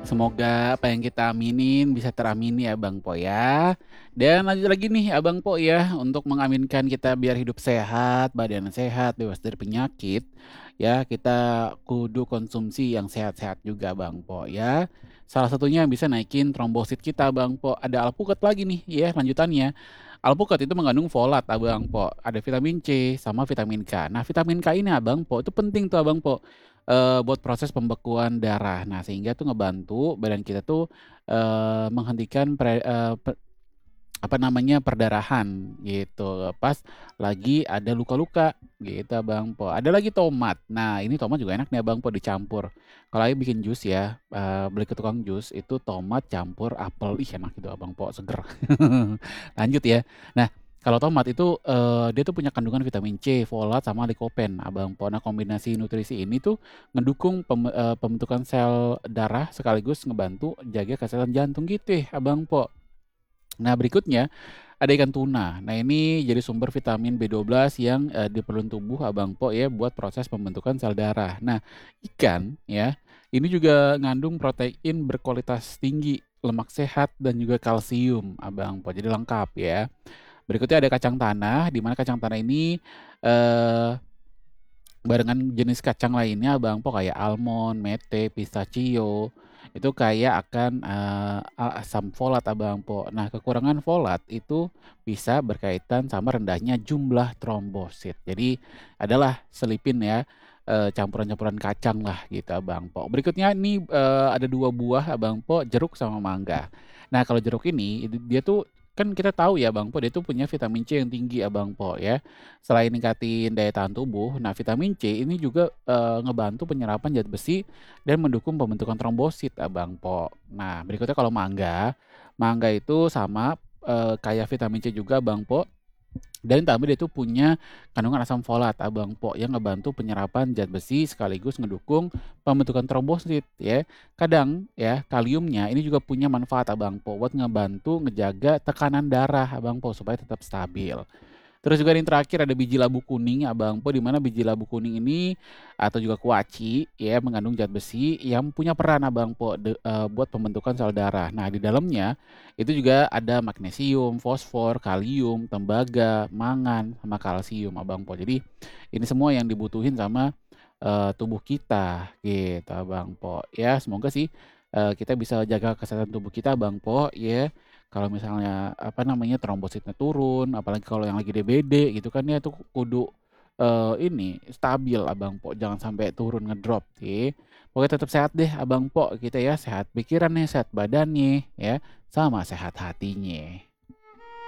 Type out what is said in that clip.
Semoga apa yang kita aminin bisa teramini ya Bang Po ya. Dan lanjut lagi nih Abang Po ya, untuk mengaminkan kita biar hidup sehat, badan sehat, bebas dari penyakit, ya kita kudu konsumsi yang sehat-sehat juga Bang Po ya. Salah satunya bisa naikin trombosit kita Bang Po. Ada alpukat lagi nih ya lanjutannya. Alpukat itu mengandung folat Abang Po, ada vitamin C sama vitamin K. Nah vitamin K ini Abang Po, itu penting tuh Abang Po. Buat proses pembekuan darah. Nah, sehingga tuh ngebantu badan kita tuh, menghentikan apa namanya, perdarahan gitu, pas lagi ada luka-luka gitu Abang Po. Ada lagi tomat. Nah, ini tomat juga enak nih Abang Po dicampur. Kalau Ayah bikin jus ya, beli ke tukang jus itu tomat campur apel, ih enak gitu Abang Po, seger. Lanjut ya. Nah, kalau tomat itu, dia tuh punya kandungan vitamin C, folat, sama likopen Abang Po. Nah, kombinasi nutrisi ini tuh ngedukung pembentukan sel darah sekaligus ngebantu jaga kesehatan jantung gitu Abang Po. Nah, berikutnya ada ikan tuna. Nah, ini jadi sumber vitamin B12 yang, diperlukan tubuh Abang Po ya buat proses pembentukan sel darah. Nah, ikan ya, ini juga ngandung protein berkualitas tinggi, lemak sehat, dan juga kalsium Abang Po, jadi lengkap ya. Berikutnya ada kacang tanah, di mana kacang tanah ini, eee barengan jenis kacang lainnya Bang Po kayak almond, mete, pistachio, itu kaya akan, asam folat Abang Po. Nah, kekurangan folat itu bisa berkaitan sama rendahnya jumlah trombosit. Jadi adalah selipin ya, campuran-campuran kacang lah gitu Abang Po. Berikutnya nih, ada 2 buah Abang Po, jeruk sama mangga. Nah, kalau jeruk ini, dia tuh kan kita tahu ya Bang Po, dia tuh punya vitamin C yang tinggi Abang Po ya. Selain ningkatin daya tahan tubuh, nah vitamin C ini juga, ngebantu penyerapan zat besi dan mendukung pembentukan trombosit, Bang Po. Nah, berikutnya kalau mangga, mangga itu sama, kayak vitamin C juga Bang Po, dan ditambah dia tuh punya kandungan asam folat, Bang Po, yang ngebantu penyerapan zat besi sekaligus ngedukung pembentukan trombosit ya. Kadang ya, kaliumnya ini juga punya manfaat, Bang Po, buat ngebantu ngejaga tekanan darah, Bang Po, supaya tetap stabil. Terus juga yang terakhir ada biji labu kuning, Abang Po, di mana biji labu kuning ini atau juga kuaci ya mengandung zat besi yang punya peran Abang Po buat pembentukan sel darah. Nah, di dalamnya itu juga ada magnesium, fosfor, kalium, tembaga, mangan, sama kalsium Abang Po. Jadi ini semua yang dibutuhin sama, tubuh kita gitu Abang Po. Ya semoga sih, kita bisa jaga kesehatan tubuh kita Bang Po ya. Kalau misalnya, apa namanya, trombositnya turun, apalagi kalau yang lagi DBD gitu kan ya, itu kudu, ini, stabil Abang Po, jangan sampai turun ngedrop sih. Pokoknya tetap sehat deh Abang Po kita ya, sehat pikirannya, sehat badannya, ya, sama sehat hatinya.